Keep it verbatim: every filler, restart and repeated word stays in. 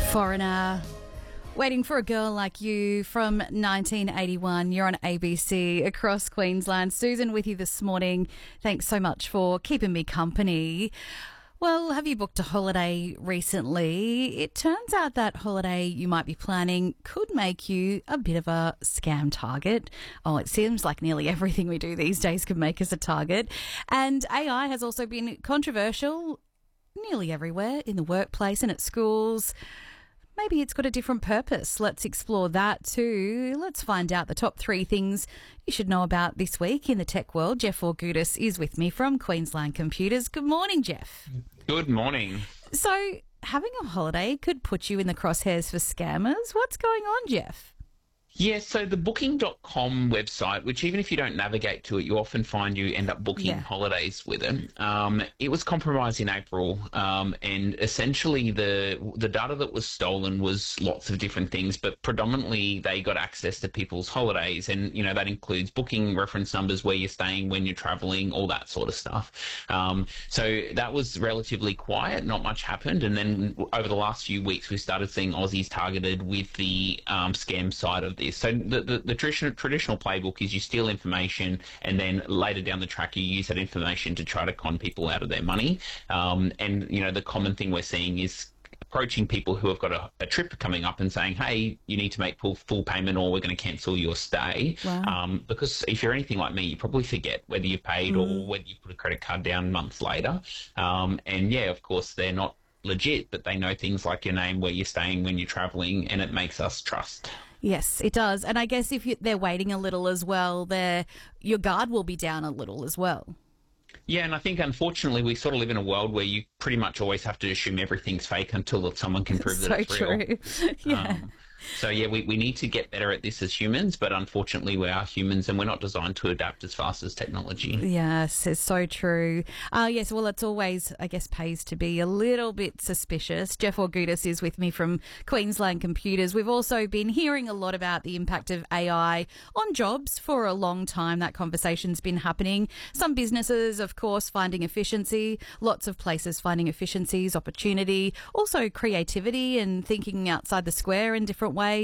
Foreigner. Waiting for a Girl Like You from nineteen eighty-one. You're on A B C across Queensland. Susan with you this morning. Thanks so much for keeping me company. Well, have you booked a holiday recently? It turns out that holiday you might be planning could make you a bit of a scam target. Oh, it seems like nearly everything we do these days could make us a target. And A I has also been controversial nearly everywhere, in the workplace and at schools. Maybe it's got a different purpose. Let's explore that too. Let's find out the top three things you should know about this week in the tech world. Jeff Augudis is with me from Queensland Computers. Good morning, Jeff. Good morning. So, having a holiday could put you in the crosshairs for scammers. What's going on, Jeff? Yeah, so the booking dot com website, which even if you don't navigate to it, you often find you end up booking Yeah. holidays with it. Um, it was compromised in April, um, and essentially the the data that was stolen was lots of different things, but predominantly they got access to people's holidays, and you know that includes booking reference numbers, where you're staying, when you're travelling, all that sort of stuff. Um, so that was relatively quiet, not much happened, and then over the last few weeks we started seeing Aussies targeted with the um, scam side of this. So the, the, the traditional, traditional playbook is you steal information and then later down the track you use that information to try to con people out of their money. Um, and, you know, the common thing we're seeing is approaching people who have got a, a trip coming up and saying, hey, you need to make full, full payment or we're going to cancel your stay. Wow. Um, because if you're anything like me, you probably forget whether you paid Mm. or whether you put a credit card down months later. Um, and, yeah, of course, they're not legit, but they know things like your name, where you're staying, when you're travelling, and it makes us trust. Yes, it does. And I guess if you, they're waiting a little as well, they're, your guard will be down a little as well. Yeah, and I think unfortunately we sort of live in a world where you pretty much always have to assume everything's fake until someone can prove So that it's real. true. Yeah. Um, so, yeah, we, we need to get better at this as humans, but unfortunately we are humans and we're not designed to adapt as fast as technology. Yes, it's so true. Uh, yes, well, it's always, I guess, pays to be a little bit suspicious. Jeff Augudis is with me from Queensland Computers. We've also been hearing a lot about the impact of A I on jobs for a long time. That conversation's been happening. Some businesses, of course, finding efficiency. Lots of places finding efficiencies, opportunity, also creativity and thinking outside the square in different ways.